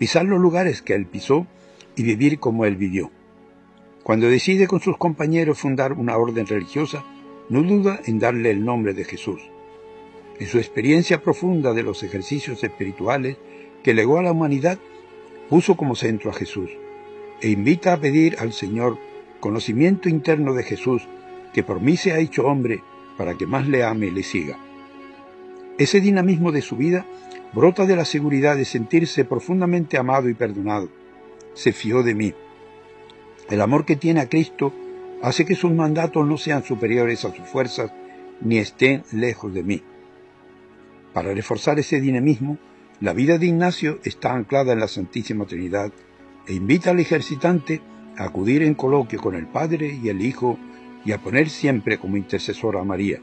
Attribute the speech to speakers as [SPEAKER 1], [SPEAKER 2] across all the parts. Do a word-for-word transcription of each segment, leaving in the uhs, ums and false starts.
[SPEAKER 1] pisar los lugares que él pisó y vivir como él vivió. Cuando decide con sus compañeros fundar una orden religiosa, no duda en darle el nombre de Jesús. En su experiencia profunda de los ejercicios espirituales que legó a la humanidad, puso como centro a Jesús e invita a pedir al Señor conocimiento interno de Jesús, que por mí se ha hecho hombre para que más le ame y le siga. Ese dinamismo de su vida brota de la seguridad de sentirse profundamente amado y perdonado. Se fió de mí. El amor que tiene a Cristo hace que sus mandatos no sean superiores a sus fuerzas ni estén lejos de mí. Para reforzar ese dinamismo, la vida de Ignacio está anclada en la Santísima Trinidad e invita al ejercitante a acudir en coloquio con el Padre y el Hijo y a poner siempre como intercesora a María.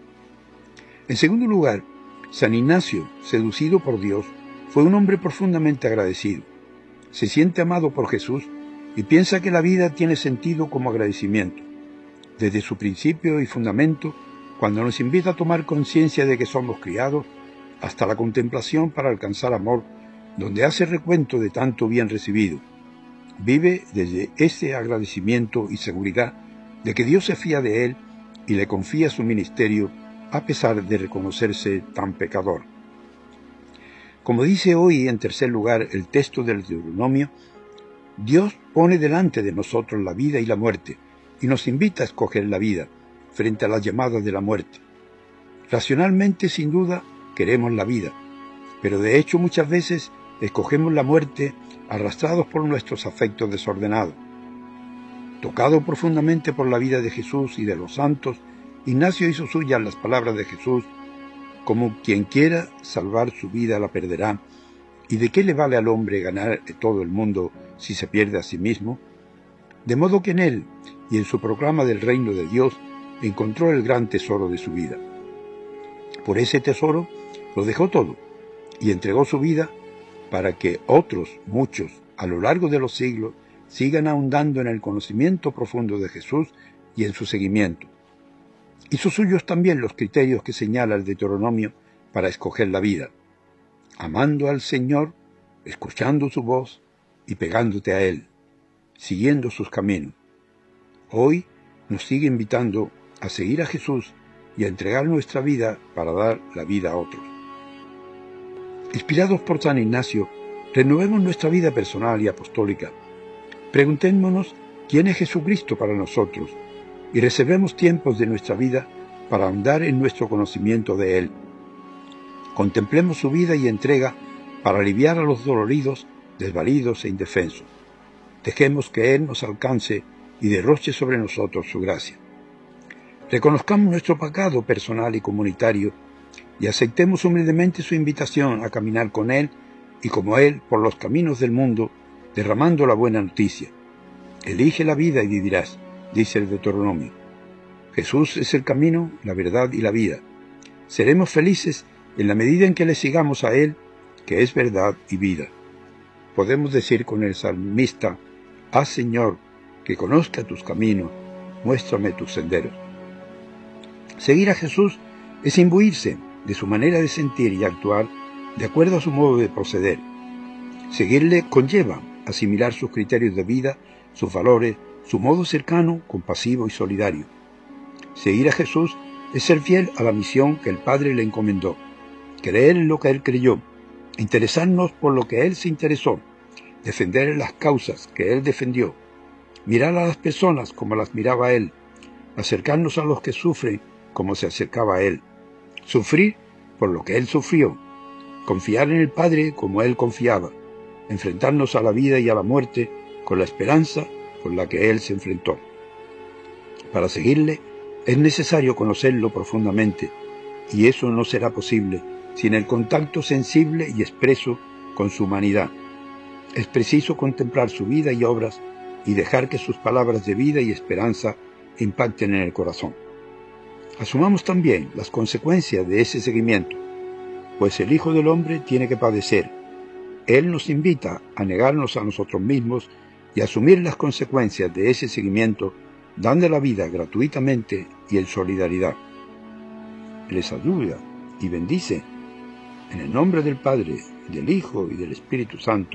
[SPEAKER 1] En segundo lugar, San Ignacio, seducido por Dios, fue un hombre profundamente agradecido. Se siente amado por Jesús y piensa que la vida tiene sentido como agradecimiento. Desde su principio y fundamento, cuando nos invita a tomar conciencia de que somos criados, hasta la contemplación para alcanzar amor, donde hace recuento de tanto bien recibido. Vive desde ese agradecimiento y seguridad de que Dios se fía de él y le confía su ministerio a pesar de reconocerse tan pecador. Como dice hoy en tercer lugar el texto del Deuteronomio, Dios pone delante de nosotros la vida y la muerte y nos invita a escoger la vida frente a las llamadas de la muerte. Racionalmente, sin duda, queremos la vida, pero de hecho muchas veces escogemos la muerte arrastrados por nuestros afectos desordenados. Tocado profundamente por la vida de Jesús y de los santos, Ignacio hizo suyas las palabras de Jesús: como quien quiera salvar su vida la perderá, ¿y de qué le vale al hombre ganar todo el mundo si se pierde a sí mismo? De modo que en él y en su proclama del reino de Dios encontró el gran tesoro de su vida. Por ese tesoro lo dejó todo y entregó su vida para que otros, muchos, a lo largo de los siglos, sigan ahondando en el conocimiento profundo de Jesús y en su seguimiento. Hizo suyos también los criterios que señala el Deuteronomio para escoger la vida: amando al Señor, escuchando su voz y pegándote a Él, siguiendo sus caminos. Hoy nos sigue invitando a seguir a Jesús y a entregar nuestra vida para dar la vida a otros. Inspirados por San Ignacio, renovemos nuestra vida personal y apostólica. Preguntémonos quién es Jesucristo para nosotros y reservemos tiempos de nuestra vida para ahondar en nuestro conocimiento de Él. Contemplemos su vida y entrega para aliviar a los doloridos, desvalidos e indefensos. Dejemos que Él nos alcance y derroche sobre nosotros su gracia. Reconozcamos nuestro pecado personal y comunitario y aceptemos humildemente su invitación a caminar con Él y como Él por los caminos del mundo, derramando la buena noticia. Elige la vida y vivirás, dice el Deuteronomio. Jesús es el camino, la verdad y la vida. Seremos felices en la medida en que le sigamos a Él, que es verdad y vida. Podemos decir con el salmista: haz, Señor, que conozca tus caminos, muéstrame tus senderos. Seguir a Jesús es imbuirse de su manera de sentir y actuar de acuerdo a su modo de proceder. Seguirle conlleva asimilar sus criterios de vida, sus valores, su modo cercano, compasivo y solidario. Seguir a Jesús es ser fiel a la misión que el Padre le encomendó, creer en lo que Él creyó, interesarnos por lo que Él se interesó, defender las causas que Él defendió, mirar a las personas como las miraba Él, acercarnos a los que sufren como se acercaba a Él, sufrir por lo que Él sufrió, confiar en el Padre como Él confiaba, enfrentarnos a la vida y a la muerte con la esperanza con la que Él se enfrentó. Para seguirle es necesario conocerlo profundamente, y eso no será posible sin el contacto sensible y expreso con su humanidad. Es preciso contemplar su vida y obras y dejar que sus palabras de vida y esperanza impacten en el corazón. Asumamos también las consecuencias de ese seguimiento, pues el Hijo del Hombre tiene que padecer. Él nos invita a negarnos a nosotros mismos y asumir las consecuencias de ese seguimiento, dando la vida gratuitamente y en solidaridad. Les saluda y bendice en el nombre del Padre, del Hijo y del Espíritu Santo.